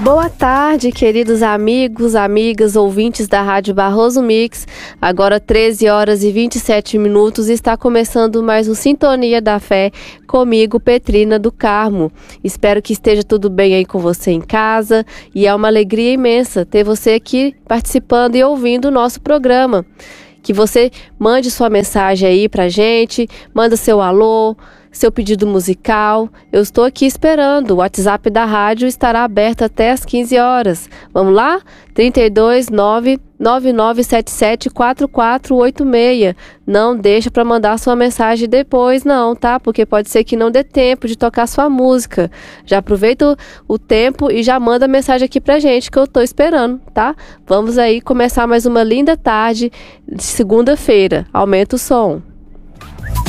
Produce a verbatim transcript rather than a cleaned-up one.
Boa tarde, queridos amigos, amigas, ouvintes da Rádio Barroso Mix. Agora treze horas e vinte e sete minutos e está começando mais um Sintonia da Fé comigo, Petrina do Carmo. Espero que esteja tudo bem aí com você em casa e é uma alegria imensa ter você aqui participando e ouvindo o nosso programa. Que você mande sua mensagem aí pra gente, manda seu alô, seu pedido musical. Eu estou aqui esperando. O WhatsApp da rádio estará aberto até às quinze horas. Vamos lá? trinta e dois, nove nove nove sete sete, quatro quatro oito seis. Não deixa para mandar sua mensagem depois não, tá? Porque pode ser que não dê tempo de tocar sua música. Já aproveita o, o tempo e já manda mensagem aqui pra gente que eu tô esperando, tá? Vamos aí começar mais uma linda tarde de segunda-feira. Aumenta o som.